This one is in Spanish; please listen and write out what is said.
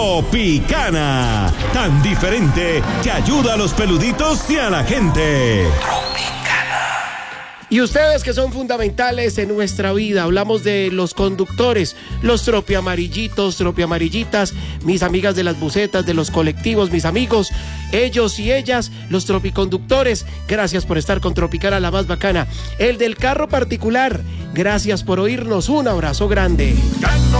Tropicana, tan diferente que ayuda a los peluditos y a la gente. Y ustedes que son fundamentales en nuestra vida, hablamos de los conductores, los tropiamarillitos, tropiamarillitas, mis amigas de las busetas, de los colectivos, mis amigos, ellos y ellas, los tropiconductores, gracias por estar con Tropicana, la más bacana. El del carro particular, gracias por oírnos, un abrazo grande. Ya no